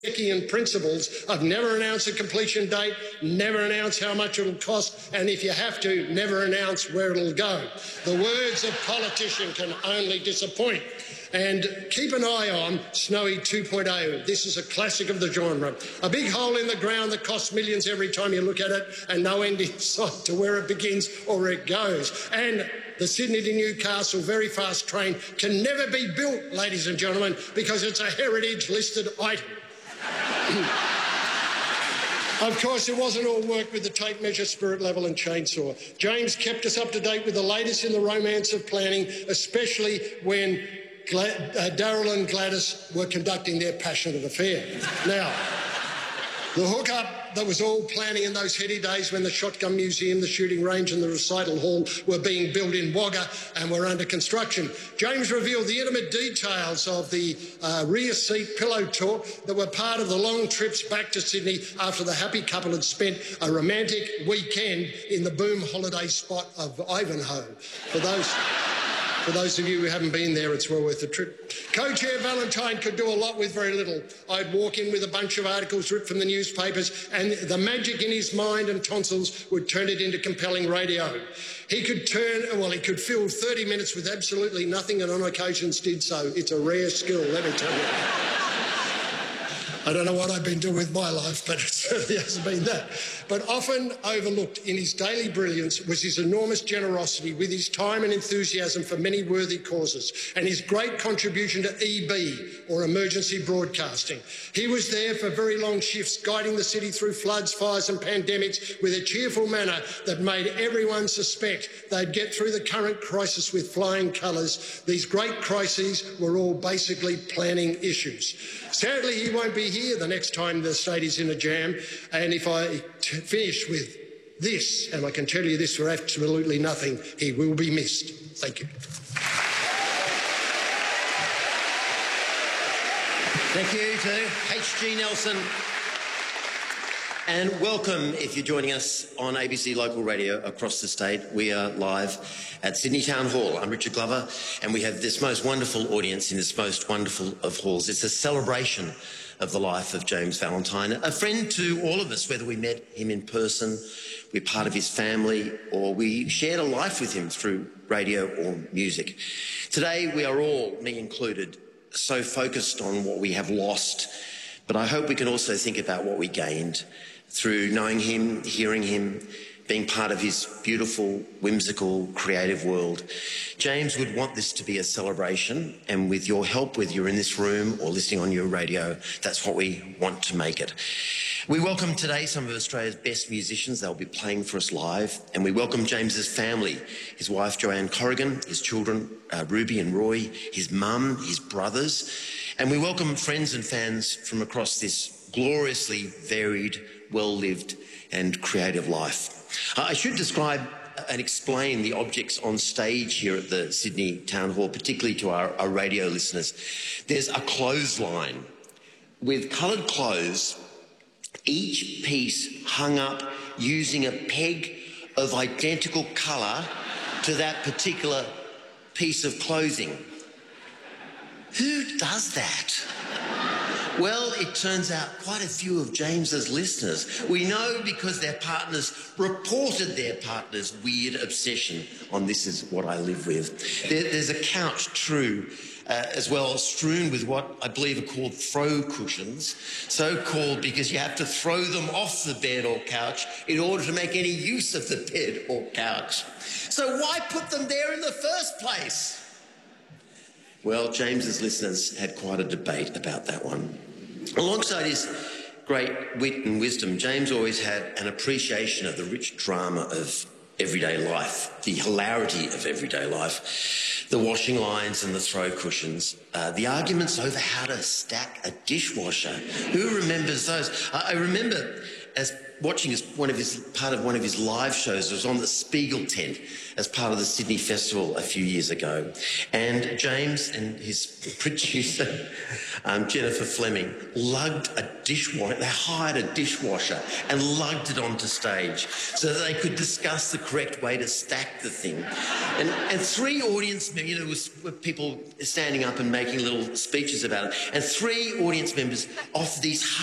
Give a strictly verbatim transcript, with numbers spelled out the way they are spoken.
Nickean principles of never announce a completion date, never announce how much it'll cost, and if you have to, never announce where it'll go. The words of politician can only disappoint. And keep an eye on Snowy two point oh. This is a classic of the genre. A big hole in the ground that costs millions every time you look at it, and no end in sight to where it begins or where it goes. And the Sydney to Newcastle very fast train can never be built, ladies and gentlemen, because it's a heritage listed item. Of course, it wasn't all work with the tape measure, spirit level and chainsaw. James kept us up to date with the latest in the romance of planning, especially when Gla uh, Daryl and Gladys were conducting their passionate affair. Now, the hookup that was all planning in those heady days when the Shotgun Museum, the shooting range and the recital hall were being built in Wagga and were under construction. James revealed the intimate details of the uh, rear seat pillow talk that were part of the long trips back to Sydney after the happy couple had spent a romantic weekend in the boom holiday spot of Ivanhoe. For those... For those of you who haven't been there, it's well worth the trip. Co-chair Valentine could do a lot with very little. I'd walk in with a bunch of articles ripped from the newspapers, and the magic in his mind and tonsils would turn it into compelling radio. He could turn, well, he could fill thirty minutes with absolutely nothing, and on occasions did so. It's a rare skill, let me tell you. I don't know what I've been doing with my life, but it certainly hasn't been that. But often overlooked in his daily brilliance was his enormous generosity with his time and enthusiasm for many worthy causes, and his great contribution to E B, or emergency broadcasting. He was there for very long shifts, guiding the city through floods, fires and pandemics with a cheerful manner that made everyone suspect they'd get through the current crisis with flying colours. These great crises were all basically planning issues. Sadly, he won't be here the next time the state is in a jam, and if I t finish with this, and I can tell you this for absolutely nothing, he will be missed. Thank you. Thank you to H G Nelson. And welcome if you're joining us on A B C Local Radio across the state. We are live at Sydney Town Hall. I'm Richard Glover, and we have this most wonderful audience in this most wonderful of halls. It's a celebration of the life of James Valentine, a friend to all of us, whether we met him in person, we're part of his family, or we shared a life with him through radio or music. Today we are all, me included, so focused on what we have lost, but I hope we can also think about what we gained through knowing him, hearing him, being part of his beautiful, whimsical, creative world. James would want this to be a celebration, and with your help, whether you're in this room or listening on your radio, that's what we want to make it. We welcome today some of Australia's best musicians. They'll be playing for us live. And we welcome James's family, his wife Joanne Corrigan, his children uh, Ruby and Roy, his mum, his brothers. And we welcome friends and fans from across this gloriously varied, well-lived and creative life. Uh, I should describe and explain the objects on stage here at the Sydney Town Hall, particularly to our, our radio listeners. There's a clothesline with coloured clothes, each piece hung up using a peg of identical colour to that particular piece of clothing. Who does that? Well, it turns out quite a few of James's listeners. We know because their partners reported their partner's weird obsession on This Is What I Live With. There, there's a couch, true, uh, as well, strewn with what I believe are called throw cushions, so called because you have to throw them off the bed or couch in order to make any use of the bed or couch. So why put them there in the first place? Well, James's listeners had quite a debate about that one. Alongside his great wit and wisdom, James always had an appreciation of the rich drama of everyday life, the hilarity of everyday life, the washing lines and the throw cushions, uh, the arguments over how to stack a dishwasher. Who remembers those? I, I remember as watching as one of his part of one of his live shows. It was on the Spiegel tent as part of the Sydney Festival a few years ago. And James and his producer, um, Jennifer Fleming, lugged a dishwasher. They hired a dishwasher and lugged it onto stage so that they could discuss the correct way to stack the thing. And, and three audience members, you know, was were people standing up and making little speeches about it. And three audience members off these